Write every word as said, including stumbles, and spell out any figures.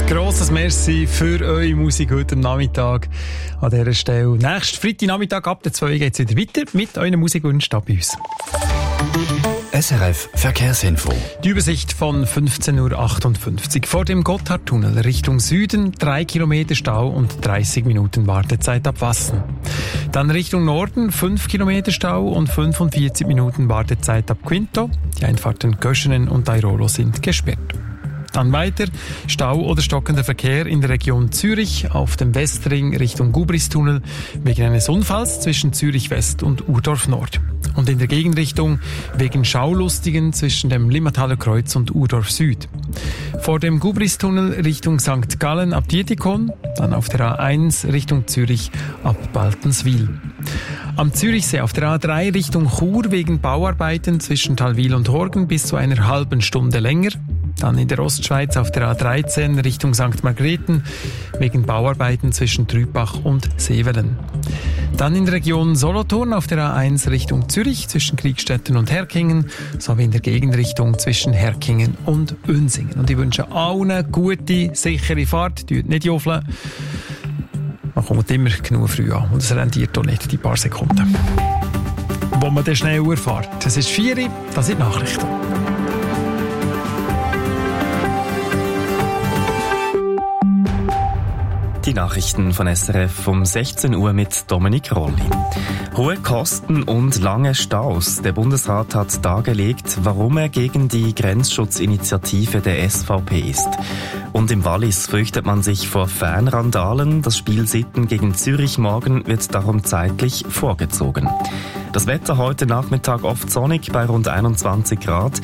Grosses Merci für eure Musik heute am Nachmittag an dieser Stelle. Nächsten Freitagnachmittag ab der zwei geht es wieder weiter mit euren Musikwünschen da bei uns. S R F Verkehrsinfo. Die Übersicht von fünfzehn Uhr achtundfünfzig. Vor dem Gotthardtunnel Richtung Süden drei Kilometer Stau und dreißig Minuten Wartezeit ab Wassen. Dann Richtung Norden fünf Kilometer Stau und fünfundvierzig Minuten Wartezeit ab Quinto. Die Einfahrten Göschenen und Airolo sind gesperrt. Dann weiter Stau oder stockender Verkehr in der Region Zürich auf dem Westring Richtung Gubristunnel wegen eines Unfalls zwischen Zürich West und Urdorf Nord. Und in der Gegenrichtung wegen Schaulustigen zwischen dem Limmathaler Kreuz und Urdorf Süd. Vor dem Gubristunnel Richtung Sankt Gallen ab Dietikon, dann auf der A eins Richtung Zürich ab Baltenswil. Am Zürichsee auf der A drei Richtung Chur wegen Bauarbeiten zwischen Talwil und Horgen bis zu einer halben Stunde länger. Dann in der Ostschweiz auf der A dreizehn Richtung Sankt Margrethen wegen Bauarbeiten zwischen Trübach und Sevelen. Dann in der Region Solothurn auf der A eins Richtung Zürich zwischen Kriegstetten und Herkingen sowie in der Gegenrichtung zwischen Herkingen und Unsingen. Und ich wünsche allen eine gute, sichere Fahrt. Tut nicht juffeln. Man kommt immer genug früh an und es rentiert auch nicht die paar Sekunden, wo man dann schnell erfährt. Es ist vier Uhr, das sind die Nachrichten. Die Nachrichten von S R F um sechzehn Uhr mit Dominik Rolli. Hohe Kosten und lange Staus. Der Bundesrat hat dargelegt, warum er gegen die Grenzschutzinitiative der S V P ist. Und im Wallis fürchtet man sich vor Fanrandalen. Das Spiel Sitten gegen Zürich morgen wird darum zeitlich vorgezogen. Das Wetter heute Nachmittag oft sonnig bei rund einundzwanzig Grad.